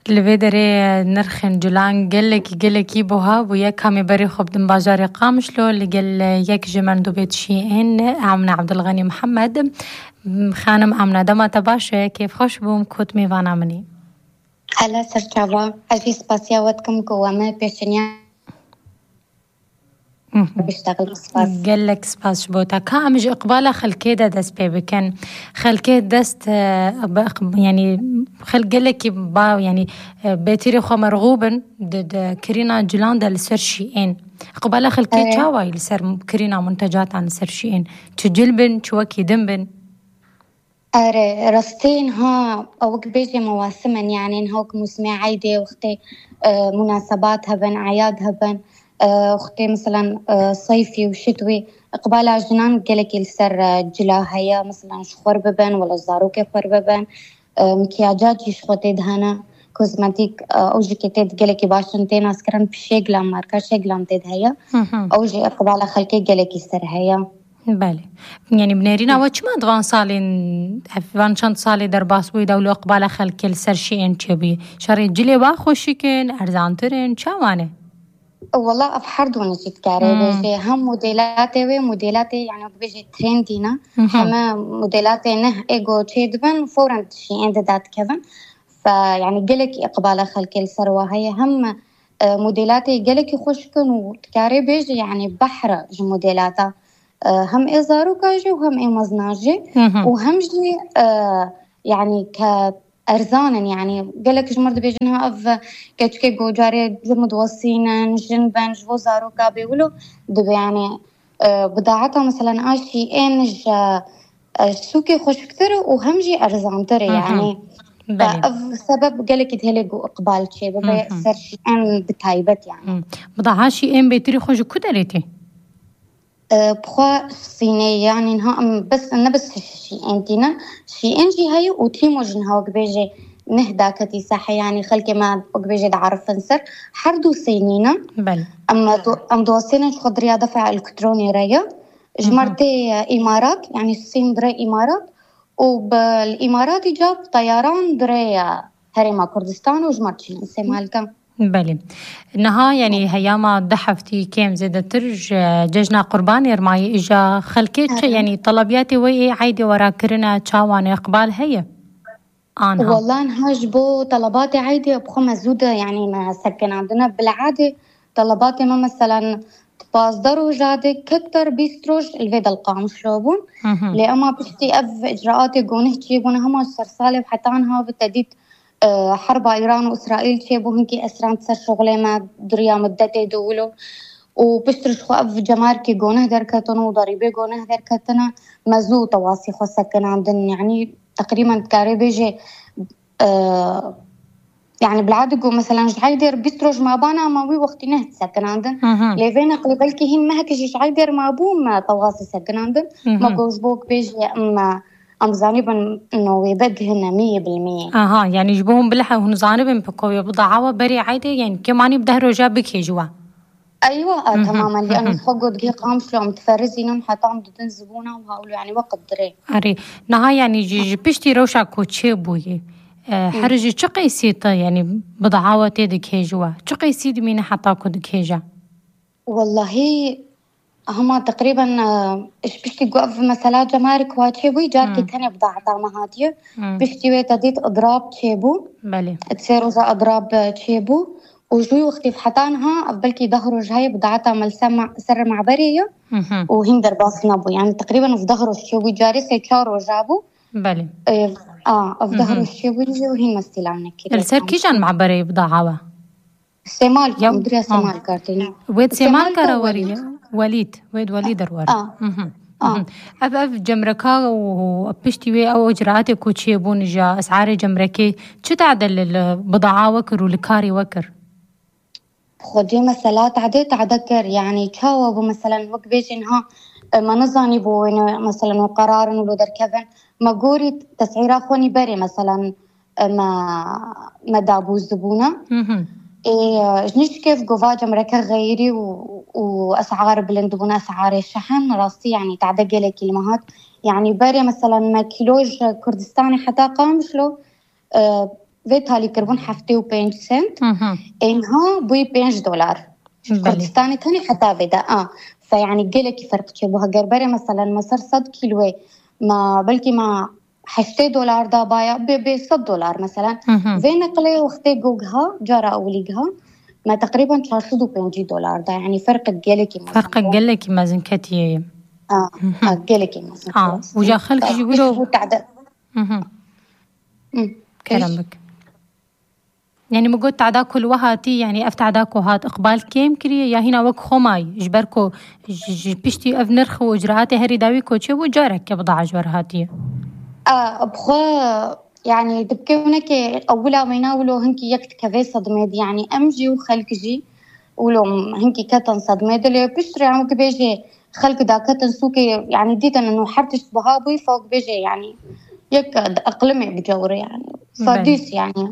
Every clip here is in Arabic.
الفيدري نرخن جولان قلك يبوها ويا كامي بري خب دم باجاري قامشلو اللي قال ياك جمال دو بيت شيئين عمنا عبد الغني محمد خانم عمنا دما تباشا كيف خوش بوم كوت ميوانا مني هلا سرچاوا اجي سپاسیا وتكم قوامه پیشنیا بيشتغل سپاس قال لك سپاس بوتا كامج اقباله خلكي دست بكن خلكي دست يعني خلق لك با يعني بيتيري خو مرغوبا د كرينا جولان دل سرشيين اقباله خلكي تشاوي لسر كرينا منتجات عن سرشيين تجلبن تشوكي دمبن رستين ها او بيجي مواسما يعني هوك موسمي عيدي وقتي مناسبات هبن اعياد هبن اختي مثلا صيفي وشتوي قبالة جنان قالك السر جلا هيا مثلا شخور ببن ولا زاروكي خور ببن مكياجات يشخوتي دهنا كوزماتيك اوجي كتيد قالك باشنتين اسكران بشيغلام ماركا شيغلام تيد هيا اوجي قبالة خلكي قالك السر هيا بله يعني بنيرينا وچ ما دوان سالين افوان چند سالی در باس بوی دولو قبال خلک سرشين چبي شري جلي با خوشيكن ارزانترين چوانه والله افحر دون جيت كاري هم موديلاتي يعني بيجي ترندينا هم موديلاتي نه ايجو تشيدبن فورا شيئين دات كفن فيعني قلك اقبال خلك السروه هي هم موديلاتي قلك خوشكن وتكاري بيجي يعني بحر موديلاتا هم إزارو كاجي وهم مزناجي وهم جي يعني كأرزانا يعني قالك جمرد بيجنها أف كتشكي جوجاري مدوسينا جنبان جو زارو كابي ولو دب يعني بضاعتها مثلا آشي إنج سوكي خوش كتر وهم جي أرزان تري يعني سبب قالك يدهلي جو إقبال شيء ببا سر إن بتايبت يعني بضاعة شيء إن بيتري خوش كدريتي بخوا صينية يعني إنها بس أنا بس شيئين شيئين هاي وتيموجنها وقبيجي نهدا كتي صحي يعني خلكي ما وقبيجي دعرف نصر حردو صينينا أم دوسينا خد رياضة دفع إلكتروني ريا جمرتي إمارات يعني الصين دري إمارات وبالإمارات جاب طيران دري هرما كردستان وجمرتي سمالكا بله نها يعني هياما ضحفتي كم زيادة ترج ججنا قرباني رماي إجا خلكيت يعني طلبياتي وي عيدي ورا كرنا تشاوان إقبال هي أنا والله نهاجبو طلباتي عيدي بخو مزودة يعني ما سكن عندنا بالعادة طلباتي ما مثلا تباصدروا جادي كتر بيستروج الفيدا القام شلوبون لأما بشتي إجراءاتي قونه تجيبونه هما السرسالة وحتى عنها بالتديد حرب إيران وإسرائيل شيبو هنكي أسران تسر شغلي ما دريا مدتي دولو وبشترش خواف جماركي قونه دركتنا وضريبي قونه دركتنا مزو تواصي خو سكن عندن يعني تقريبا كاري بيجي يعني بالعادة قو مثلا جعيدر بيستروج ما بانا ما وي وقتي نه سكن عندن ليفينا قلبالكي هم ما هكي جعيدر ما بوم تواصي سكن عندن ما قوش بوك بيجي أم زانبا إنه يبدهن 100%. يعني يجبوهم بلحة وهن زانبا بكوي بضاعة بري عادة يعني كمان بدهروا جابك يجوا. أيوة تماما لأنه فقد جي قامش لهم تفرزينهم حتى عم دتن زبونة وهقولوا يعني وقت دري. أري نها يعني جي بيشتي روشا كوتشي بوي حرجي شقي سيتا يعني بضاعة تيدك هيجوا شقي سيد مين حتى كودك هيجا. والله هما تقريبا إيش بيشتي قف مثلا جمارك واتشيبو جاركي تاني بضاعة ما هادية بيشتي ويتديت أضراب تشيبو بله تصيروا ذا أضراب تشيبو وجوي وقتي في حتانها بلكي ظهروا جاي بضاعتها ملسمة سر معبرية وهم درباس نبو يعني تقريبا في ظهروا الشيبو جاري سيكارو جابو بله في ظهروا الشيبو وهم مستلعنا كده السر كيجان معبرية بضاعة سمال مدري سمال كارتين ويد سمال كراورية وليد الوري أف جمركا وبشتوي أو إجراءات كوتشي بونجا أسعار جمركي شو تعدل البضاعة وكر والكاري وكر خدي مثلا تعدكر يعني كاو مثلا وقت بيجنها ما نظاني بو مثلا وقرار ولو دركفن ما قوري تسعيرا خوني بري مثلا ما دابو الزبونة جنيش كيف قفاج أمريكا غيري وأسعار بلندبون أسعار الشحن راسي يعني تعدق لي كلمات يعني بري مثلا ما كيلوج كردستاني حتى قامشلو ویت حالی کربون 75 سنت اینها بوی $5 کردستانی تانی حتی ویدا فیعني گلکی فرق چه بوها گربره مثلا مصر 100 کیلوه ما بلکه ما $8 دا بایا $100 مثلا وين نقلي وقتي جوجها جرى أوليجها ما تقريبا $450 دا يعني فرق الجلكي مازن كتير الجلكي مازن وجا خلق يقولوا كلامك يعني مقول تعداكو الوهاتي يعني افتعداكو هات اقبال كيم كري يا هنا وك خماي جبركو بيشتي افنرخ واجراءاتي هري داويكو تشي وجارك يبضع جورهاتي بخوا يعني دبكونك أولا ما يناولوا هنكي يكت كذا صدمة يعني أمجي وخلق ولو هنكي كتن صدمة اللي بيشتري عمك بيجي خلق دا كتن سوكي يعني ديتا إنه حرتش بهابي فوق بيجي يعني يك أقلمي بجوري يعني صديس يعني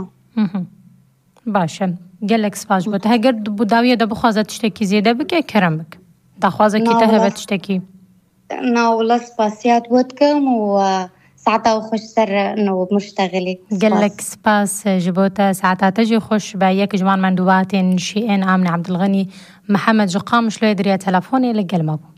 باشا قالك سباش بوت هاجرد بوداوية دا بخوازة تشتكي زيادة بك كرمك دا خوازة كي تهبة تشتكي والله سباسيات بوتكم ساعتها وخش سر إنه مشتغلي قالك سباس جبوتا ساعتها تجي خش بايك جوان مندوبات شيئين آمنة عبد الغني محمد جقام شلو يدري تلفوني لقلمه